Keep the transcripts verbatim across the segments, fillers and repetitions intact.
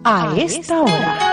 a esta hora.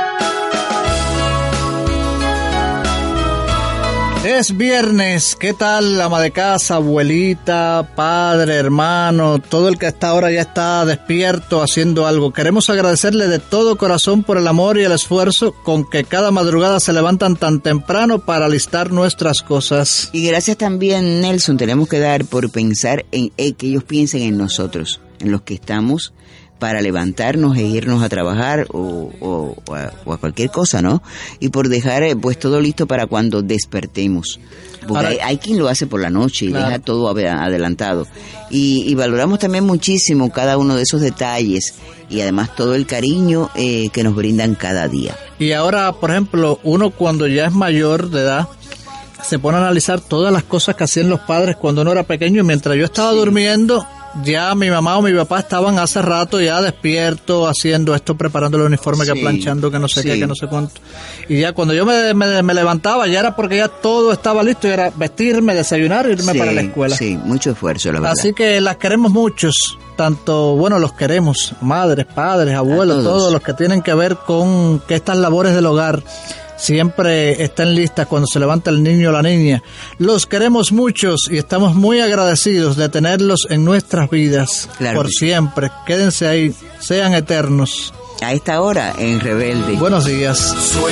Es viernes, ¿qué tal, ama de casa, abuelita, padre, hermano, todo el que hasta ahora ya está despierto haciendo algo? Queremos agradecerle de todo corazón por el amor y el esfuerzo con que cada madrugada se levantan tan temprano para alistar nuestras cosas. Y gracias también, Nelson, tenemos que dar por pensar en, en que ellos piensen en nosotros, en los que estamos para levantarnos e irnos a trabajar o, o, o, a, o a cualquier cosa, ¿no? Y por dejar pues todo listo para cuando despertemos. Porque Ahora, hay, hay quien lo hace por la noche y claro, deja todo adelantado. Y, y valoramos también muchísimo cada uno de esos detalles y además todo el cariño eh, que nos brindan cada día. Y ahora, por ejemplo, uno cuando ya es mayor de edad se pone a analizar todas las cosas que hacían los padres cuando uno era pequeño, y mientras yo estaba sí. durmiendo, ya mi mamá o mi papá estaban hace rato ya despiertos haciendo esto, preparando el uniforme, sí, que planchando, que no sé sí. qué, que no sé cuánto. Y ya cuando yo me, me, me levantaba ya era porque ya todo estaba listo, y era vestirme, desayunar y irme sí, para la escuela. Sí, mucho esfuerzo, la verdad. Así que las queremos muchos, tanto, bueno, los queremos, madres, padres, abuelos, todos. todos los que tienen que ver con que estas labores del hogar siempre están listas cuando se levanta el niño o la niña. Los queremos muchos y estamos muy agradecidos de tenerlos en nuestras vidas, claro, por siempre. Quédense ahí, sean eternos. A esta hora en Rebelde. Buenos días.